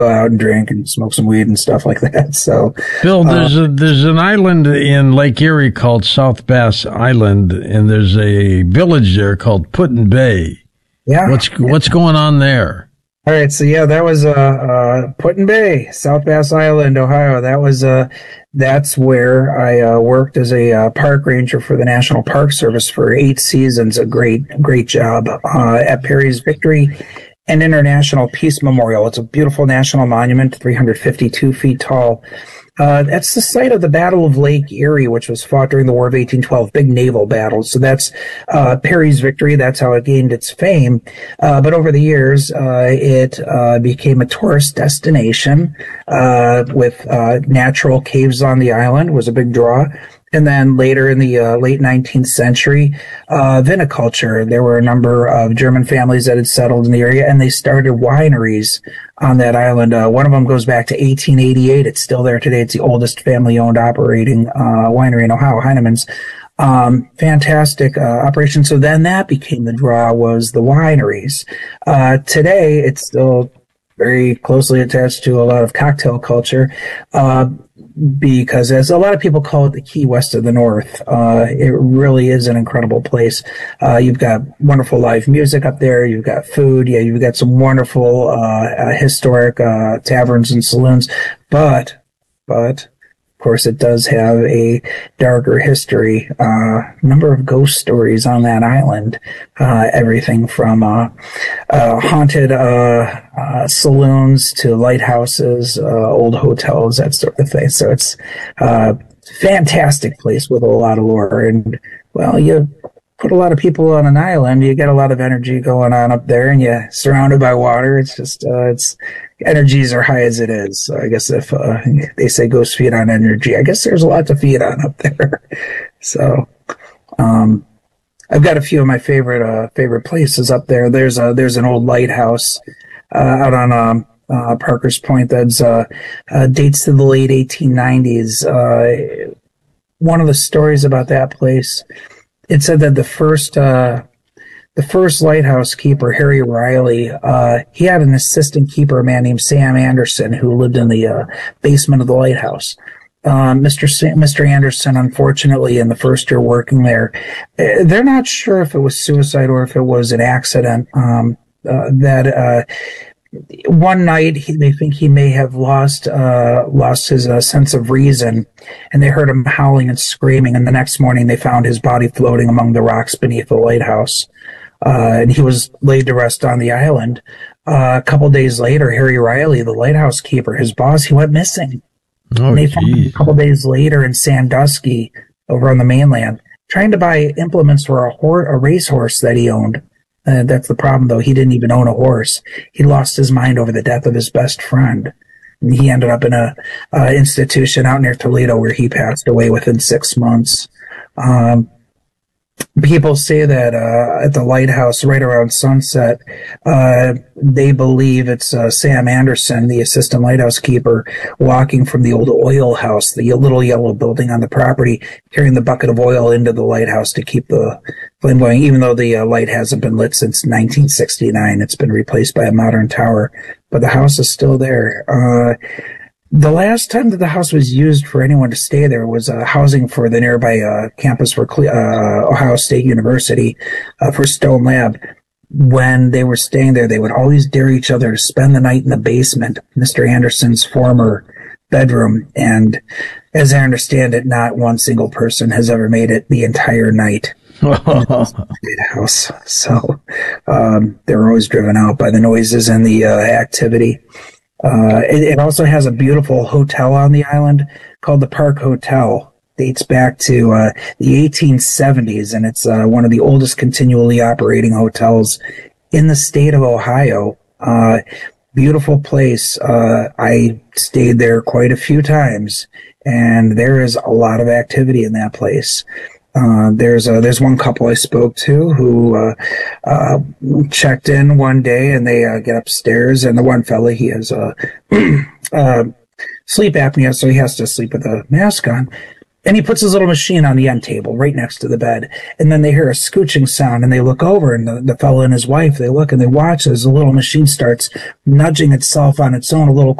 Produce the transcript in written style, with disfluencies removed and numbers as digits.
go out and drink and smoke some weed and stuff like that. So, Bill, there's an island in Lake Erie called South Bass Island, and there's a village there called Put-in Bay. Yeah. What's going on there? All right, so yeah, that was Put-in Bay, South Bass Island, Ohio. That's where I worked as a park ranger for the National Park Service for 8 seasons. A great job at Perry's Victory and International Peace Memorial. It's a beautiful national monument, 352 feet tall. That's the site of the Battle of Lake Erie, which was fought during the War of 1812, big naval battle. So that's Perry's Victory. That's how it gained its fame. But over the years, it became a tourist destination with natural caves on the island was a big draw. And then later in the late 19th century, viniculture. There were a number of German families that had settled in the area, and they started wineries on that island. One of them goes back to 1888. It's still there today. It's the oldest family-owned operating winery in Ohio, Heinemann's. Fantastic operation. So then that became the draw, was the wineries. Today, it's still very closely attached to a lot of cocktail culture. Because as a lot of people call it the Key West of the North, it really is an incredible place. You've got wonderful live music up there. You've got food. Yeah, you've got some wonderful historic taverns and saloons. But of course, it does have a darker history. Number of ghost stories on that island. Everything from haunted saloons to lighthouses, old hotels, that sort of thing. So it's a fantastic place with a lot of lore. And, well, you put a lot of people on an island, you get a lot of energy going on up there, and you're surrounded by water. It's just, it's energies are high as it is. So I guess if they say ghosts feed on energy, I guess there's a lot to feed on up there. So, I've got a few of my favorite places up there. There's an old lighthouse, out on, Parker's Point that's, dates to the late 1890s. One of the stories about that place, it said that the first lighthouse keeper, Harry Riley, he had an assistant keeper, a man named Sam Anderson, who lived in the basement of the lighthouse. Mr. Anderson, unfortunately, in the first year working there, they're not sure if it was suicide or if it was an accident. One night they think he may have lost his sense of reason, and they heard him howling and screaming. And the next morning they found his body floating among the rocks beneath the lighthouse. And he was laid to rest on the island. A couple days later, Harry Riley, the lighthouse keeper, his boss, he went missing. Oh, and they found him a couple days later in Sandusky over on the mainland, trying to buy implements for a racehorse that he owned. That's the problem, though. He didn't even own a horse. He lost his mind over the death of his best friend. And he ended up in a institution out near Toledo where he passed away within 6 months. People say that at the lighthouse right around sunset, they believe it's Sam Anderson, the assistant lighthouse keeper, walking from the old oil house, the little yellow building on the property, carrying the bucket of oil into the lighthouse to keep the flame going. Even though the light hasn't been lit since 1969, it's been replaced by a modern tower, but the house is still there. The last time that the house was used for anyone to stay there was housing for the nearby campus for Ohio State University for Stone Lab. When they were staying there, they would always dare each other to spend the night in the basement, Mr. Anderson's former bedroom. And as I understand it, not one single person has ever made it the entire night in the house. So they were always driven out by the noises and the activity. It also has a beautiful hotel on the island called the Park Hotel. Dates back to the 1870s, and it's one of the oldest continually operating hotels in the state of Ohio. Beautiful place. I stayed there quite a few times, and there is a lot of activity in that place. There's one couple I spoke to who checked in one day, and they get upstairs, and the one fella, he has sleep apnea, so he has to sleep with a mask on. And he puts his little machine on the end table right next to the bed. And then they hear a scooching sound and they look over, and the fellow and his wife, they look and they watch as the little machine starts nudging itself on its own a little